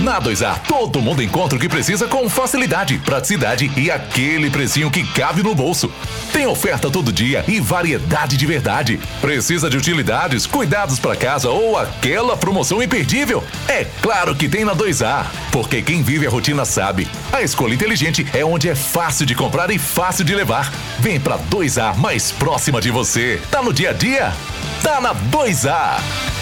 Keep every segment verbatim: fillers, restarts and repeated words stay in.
Na dois A, todo mundo encontra o que precisa com facilidade, praticidade e aquele precinho que cabe no bolso. Tem oferta todo dia e variedade de verdade. Precisa de utilidades, cuidados para casa ou aquela promoção imperdível? É claro que tem na dois A, porque quem vive a rotina sabe. A escolha inteligente é onde é fácil de comprar e fácil de levar. Vem pra dois A mais próxima de você. Tá no dia a dia? Tá na dois A.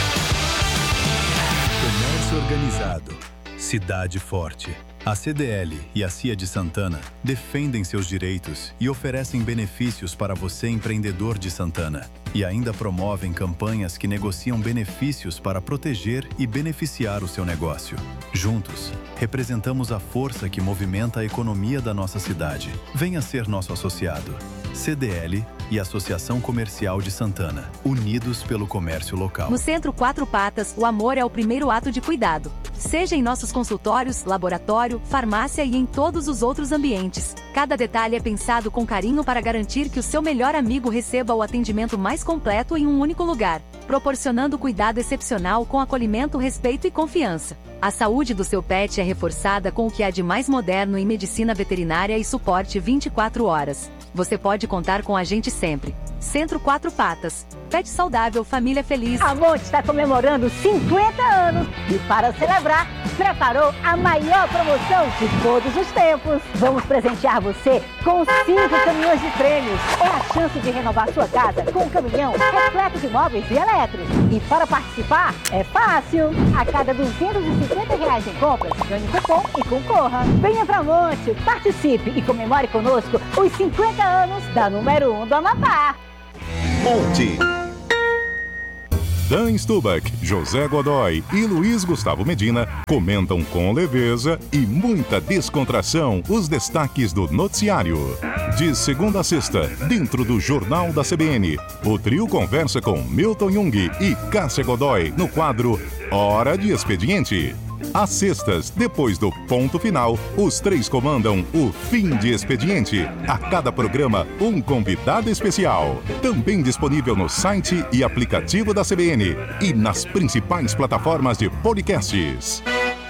Comércio organizado. Cidade forte. A C D L e a C I A de Santana defendem seus direitos e oferecem benefícios para você, empreendedor de Santana. E ainda promovem campanhas que negociam benefícios para proteger e beneficiar o seu negócio. Juntos, representamos a força que movimenta a economia da nossa cidade. Venha ser nosso associado. C D L e Associação Comercial de Santana, unidos pelo comércio local. No Centro Quatro Patas, o amor é o primeiro ato de cuidado. Seja em nossos consultórios, laboratório, farmácia e em todos os outros ambientes. Cada detalhe é pensado com carinho para garantir que o seu melhor amigo receba o atendimento mais completo em um único lugar, proporcionando cuidado excepcional com acolhimento, respeito e confiança. A saúde do seu pet é reforçada com o que há de mais moderno em medicina veterinária e suporte vinte e quatro horas. Você pode contar com a gente sempre. Centro Quatro Patas. Pet saudável, família feliz. A Monte está comemorando cinquenta anos e, para celebrar, preparou a maior promoção de todos os tempos. Vamos presentear você com cinco caminhões de prêmios. É a chance de renovar sua casa com um caminhão repleto de móveis e elétricos. E para participar, é fácil. A cada duzentos e cinquenta reais em compras, ganhe cupom e concorra. Venha pra Monte, participe e comemore conosco os cinquenta anos da número um do Amapá. Monte. Dan Stubach, José Godoy e Luiz Gustavo Medina comentam com leveza e muita descontração os destaques do noticiário. De segunda a sexta, dentro do Jornal da C B N, o trio conversa com Milton Jung e Cássia Godoy no quadro Hora de Expediente. Às sextas, depois do ponto final, os três comandam o Fim de Expediente. A cada programa, um convidado especial. Também disponível no site e aplicativo da C B N e nas principais plataformas de podcasts.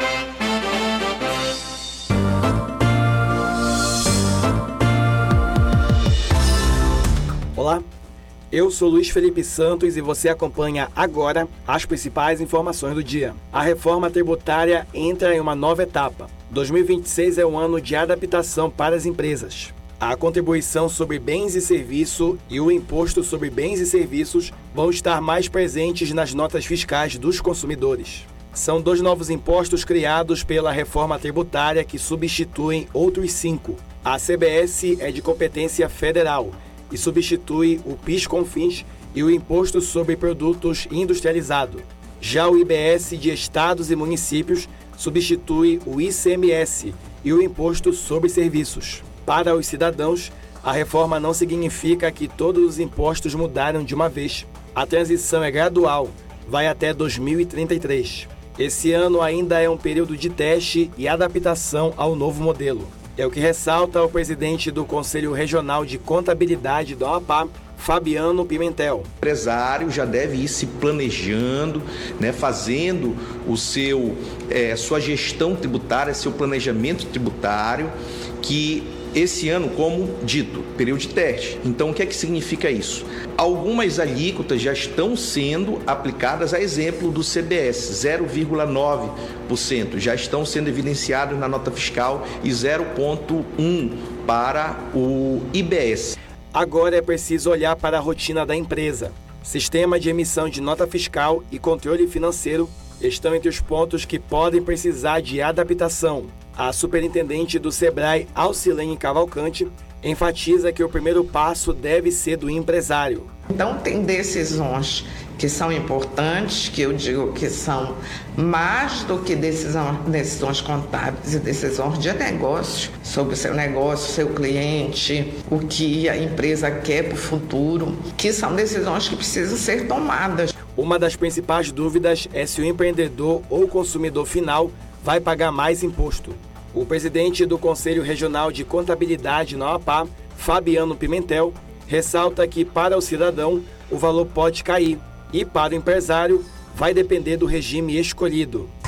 Olá, eu sou Luiz Felipe Santos e você acompanha agora as principais informações do dia. A reforma tributária entra em uma nova etapa. dois mil e vinte e seis é um ano de adaptação para as empresas. A contribuição sobre bens e serviços e o imposto sobre bens e serviços vão estar mais presentes nas notas fiscais dos consumidores. São dois novos impostos criados pela reforma tributária que substituem outros cinco. A C B S é de competência federal e substitui o PIS/COFINS e o Imposto sobre Produtos Industrializados. Já o I B S de estados e municípios substitui o I C M S e o Imposto sobre Serviços. Para os cidadãos, a reforma não significa que todos os impostos mudaram de uma vez. A transição é gradual, vai até dois mil e trinta e três. Esse ano ainda é um período de teste e adaptação ao novo modelo. É o que ressalta o presidente do Conselho Regional de Contabilidade do Amapá, Fabiano Pimentel. O empresário já deve ir se planejando, né, fazendo o seu, é, sua gestão tributária, seu planejamento tributário, que esse ano, como dito, período de teste. Então, o que é que significa isso? Algumas alíquotas já estão sendo aplicadas, a exemplo do C B S, zero vírgula nove por cento, já estão sendo evidenciados na nota fiscal e zero vírgula um por cento para o I B S. Agora é preciso olhar para a rotina da empresa. Sistema de emissão de nota fiscal e controle financeiro estão entre os pontos que podem precisar de adaptação. A superintendente do Sebrae, Alcilene Cavalcante, enfatiza que o primeiro passo deve ser do empresário. Então, tem decisões que são importantes, que eu digo que são mais do que decisão, decisões contábeis e decisões de negócio, sobre o seu negócio, seu cliente, o que a empresa quer para o futuro, que são decisões que precisam ser tomadas. Uma das principais dúvidas é se o empreendedor ou consumidor final vai pagar mais imposto. O presidente do Conselho Regional de Contabilidade no Amapá, Fabiano Pimentel, ressalta que para o cidadão o valor pode cair e para o empresário vai depender do regime escolhido.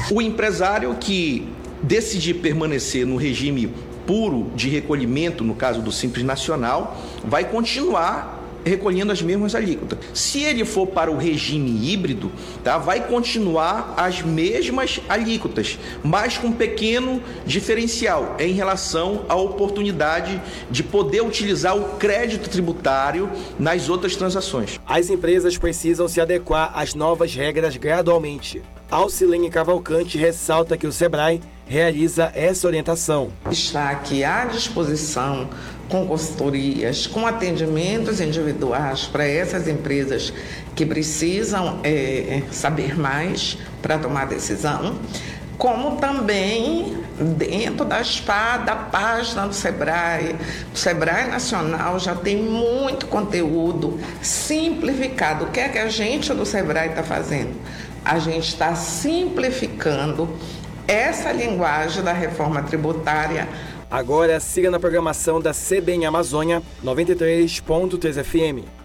O empresário que decidir permanecer no regime puro de recolhimento, no caso do Simples Nacional, vai continuar recolhendo as mesmas alíquotas. Se ele for para o regime híbrido, tá, vai continuar as mesmas alíquotas, mas com um pequeno diferencial em relação à oportunidade de poder utilizar o crédito tributário nas outras transações. As empresas precisam se adequar às novas regras gradualmente. Alcilene Cavalcante ressalta que o Sebrae realiza essa orientação. Está aqui à disposição com consultorias, com atendimentos individuais para essas empresas que precisam é, saber mais para tomar decisão, como também dentro da S P A, da página do Sebrae. O Sebrae Nacional já tem muito conteúdo simplificado. O que é que a gente do Sebrae está fazendo? A gente está simplificando essa linguagem da reforma tributária. Agora siga na programação da C B N Amazônia noventa e três ponto três F M.